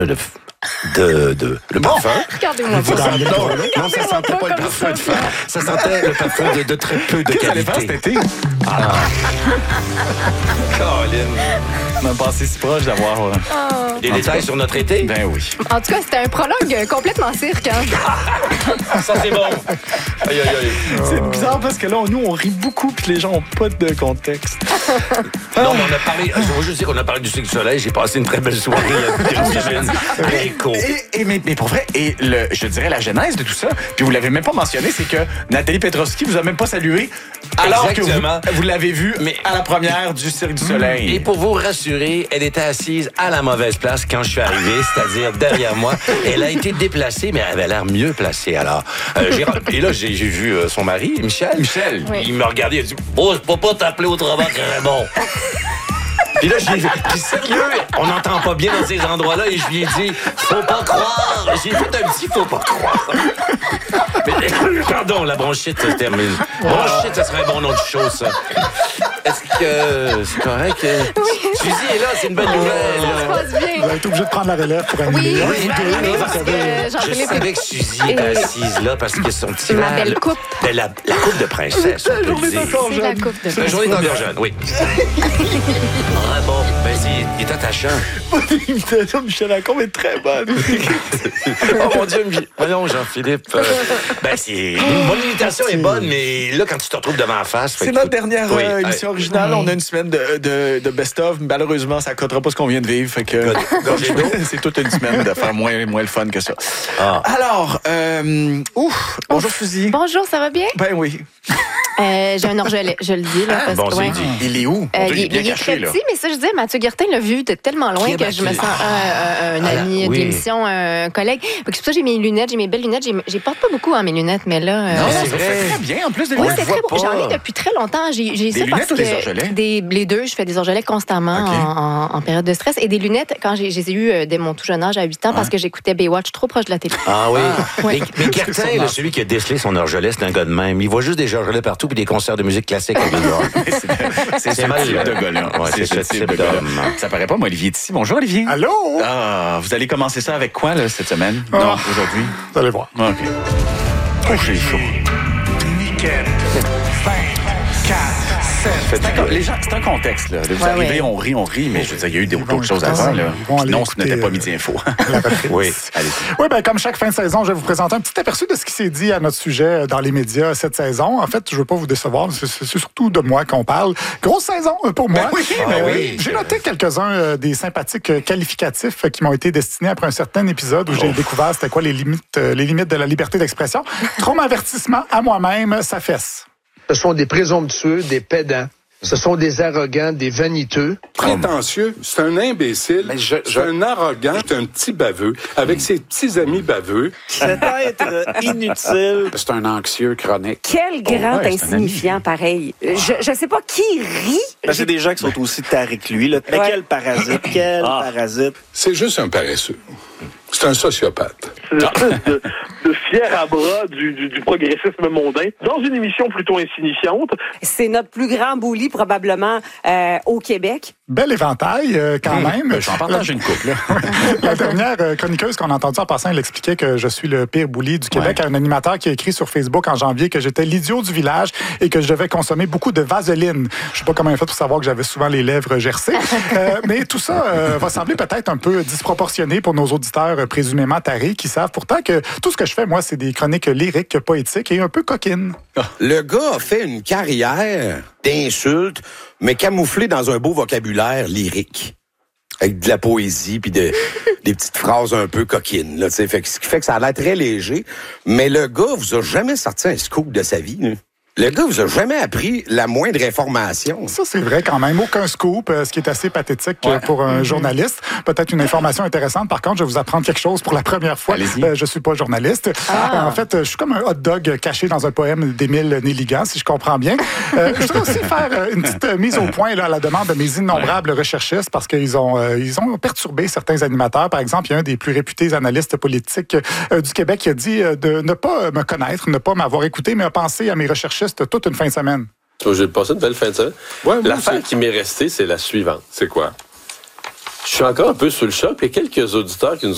le parfum. Regardez-moi pas. Non, ça sentait pas le parfum de fer. Ça sentait le parfum de très peu de qualité. Cet été? Colin. On a passé si proche d'avoir... Des détails sur notre été? Ben oui. En tout cas, c'était un prologue complètement cirque. Hein? Ça, c'est bon. Aïe, aïe, aïe. C'est bizarre parce que là, nous, on rit beaucoup puis les gens n'ont pas de contexte. Non, mais on a parlé... Je veux juste dire qu'on a parlé du Cirque du Soleil. J'ai passé une très belle soirée à Écho. Mais pour vrai, je dirais la genèse de tout ça, puis vous l'avez même pas mentionné, c'est que Nathalie Petrovski vous a même pas salué alors Exactement. que vous l'avez vue à la première du Cirque du Soleil. Et pour vous rassurer, elle était assise à la mauvaise place quand je suis arrivé, c'est-à-dire derrière moi. Elle a été déplacée, mais elle avait l'air mieux placée. Alors, et là, j'ai vu son mari, Michel. Oui. Il m'a regardé, il a dit « Oh, je peux pas t'appeler autrement que Raymond. » Puis là, puis sérieux, on n'entend pas bien dans ces endroits-là, et je lui ai dit « Faut pas croire. » J'ai fait un petit « Faut pas croire. » Mais, pardon, la bronchite se termine. Bronchite, ça serait un bon nom de show, ça. Est-ce que c'est correct? Oui. Suzy est là, c'est une bonne nouvelle. Ça se passe bien. Vous allez être obligé de prendre la relève pour animer. Oui, je vais animer parce que Je Jean-Philippe savais que Suzy était assise là parce que son petit Ma mal... belle coupe. Ben, la coupe de princesse, on peut le dire. C'est la coupe de La journée d'encore jeune, oui. Ah bon, ben il est attachant. L'imitation de Michel Lacombe est très bonne. Oh mon Dieu, voyons Jean-Philippe. Ben mon imitation est bonne, mais là, quand tu te retrouves devant la face... C'est notre dernière émission originale. On a une semaine de best-of. Malheureusement, ça ne codera pas ce qu'on vient de vivre. Fait que c'est toute une semaine de faire moins le fun que ça. Ah. Alors, bonjour Suzy. Bonjour, ça va bien? Ben oui. J'ai un orgelet, je le dis. Là, parce bon, que, c'est dit. Il est où? il est très petit, mais ça, je disais, Mathieu Guertin l'a vu de tellement loin que je me sens un ami de l'émission, un collègue. C'est pour ça que j'ai mes lunettes, j'ai mes belles lunettes. J'ai porte pas beaucoup mes lunettes, mais là... Non, c'est c'est vrai. très bien. En plus de Oui, lunettes. c'est très beau. J'en ai depuis très longtemps. J'ai Des ça lunettes parce ou des que orgelets? les deux. Je fais des orgelets constamment en période de stress. Et des lunettes, quand je les ai eues dès mon tout jeune âge, à 8 ans, parce que j'écoutais Baywatch trop proche de la télé. Ah oui. Ouais. Mais Guertin, là, celui qui a décelé son orgelet, c'est un gars de même. Il voit juste des orgelets partout puis des concerts de musique classique à New York. C'est ce mal, type là. de gars-là. Ouais, c'est ce type de gars-là. d'homme. Ça paraît pas, moi, Olivier est ici. Bonjour, Olivier. Allô? Ah, vous allez commencer ça avec quoi, là, cette semaine? Non, aujourd'hui? Vous allez voir. OK. Oh, j'ai chaud. Week-end. 5, 4, 7. Les gens, c'est un contexte, là. Vous arrivez, on rit, mais je veux dire, il y a eu d'autres choses à faire, là. Ils vont aller Non, ce n'était écouter, pas Midi Info. Oui. Allez-y. Oui, bien, comme chaque fin de saison, je vais vous présenter un petit aperçu de ce qui s'est dit à notre sujet dans les médias cette saison. En fait, je ne veux pas vous décevoir, c'est surtout de moi qu'on parle. Grosse saison pour moi. oui. J'ai noté quelques-uns des sympathiques qualificatifs qui m'ont été destinés après un certain épisode où j'ai découvert c'était quoi les limites de la liberté d'expression. Trop avertissement à moi-même, ça fesse. Ce sont des présomptueux, des pédants. Ce sont des arrogants, des vaniteux. Prétentieux, c'est un imbécile, c'est un arrogant, c'est un petit baveux, avec ses petits amis baveux. C'est être inutile. C'est un anxieux chronique. Quel grand ouais, c'est un insignifiant, pareil. Je sais pas qui rit. Ben, c'est des gens qui sont aussi tarés que lui. Là. Mais quel parasite, parasite. C'est juste un paresseux. C'est un sociopathe. C'est une espèce de fier à bras du progressisme mondain, dans une émission plutôt insignifiante. C'est notre plus grand bully, probablement, au Québec. Bel éventail, quand même. J'en partage une couple, là. La dernière chroniqueuse qu'on a entendue en passant, elle expliquait que je suis le pire bully du Québec à un animateur qui a écrit sur Facebook en janvier que j'étais l'idiot du village et que je devais consommer beaucoup de vaseline. Je sais pas comment elle a fait pour savoir que j'avais souvent les lèvres gercées. Mais tout ça va sembler peut-être un peu disproportionné pour nos auditeurs présumément tarés qui savent pourtant que tout ce que je fais, moi, c'est des chroniques lyriques, poétiques et un peu coquines. Le gars a fait une carrière d'insultes, mais camouflée dans un beau vocabulaire lyrique. Avec de la poésie, puis des petites phrases un peu coquines. Là, ce qui fait que ça a l'air très léger. Mais le gars vous a jamais sorti un scoop de sa vie. Là. Le gars vous a jamais appris la moindre information. Ça, c'est vrai quand même. Aucun scoop, ce qui est assez pathétique pour un journaliste. Peut-être une information intéressante. Par contre, je vais vous apprendre quelque chose pour la première fois. Je suis pas journaliste. En fait, je suis comme un hot dog caché dans un poème d'Émile Nelligan, si je comprends bien. Je voudrais aussi faire une petite mise au point là, à la demande de mes innombrables recherchistes parce qu'ils ont perturbé certains animateurs. Par exemple, il y a un des plus réputés analystes politiques du Québec qui a dit de ne pas me connaître, ne pas m'avoir écouté, mais a pensé à mes recherchistes toute une fin de semaine. J'ai passé une belle fin de semaine. Ouais, L'affaire qui m'est restée, c'est la suivante. C'est quoi? Je suis encore un peu sous le choc. Il y a quelques auditeurs qui nous